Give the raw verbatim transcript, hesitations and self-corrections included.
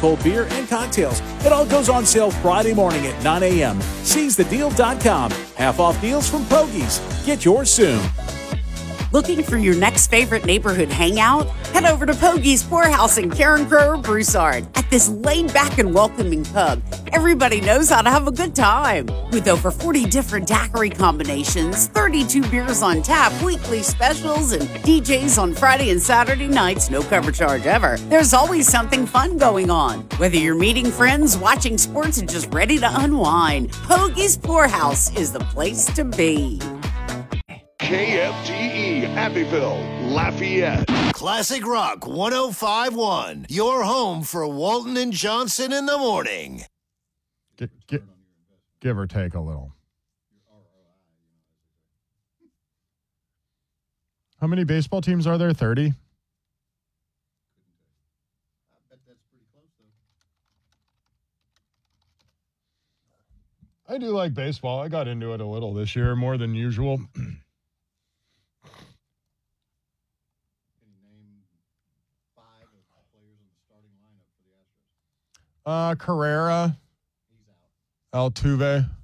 cold beer, and cocktails. It all goes on sale Friday morning at nine a.m. seize the deal dot com. Half off deals from Pogies. Get yours soon. Looking for your next favorite neighborhood hangout? Head over to Pogies Poorhouse in Karen Grover Broussard. At this laid-back and welcoming pub, everybody knows how to have a good time. With over forty different daiquiri combinations, thirty-two beers on tap, weekly specials, and D Js on Friday and Saturday nights, no cover charge ever, there's always something fun going on. Whether you're meeting friends, watching sports, and just ready to unwind, Pogies Poorhouse is the place to be. K F G E, Abbeville, Lafayette. Classic Rock one oh five point one, your home for Walton and Johnson in the morning. G- g- give or take a little. How many baseball teams are there? thirty? I do like baseball. I got into it a little this year, more than usual. Uh, Carrera, Altuve.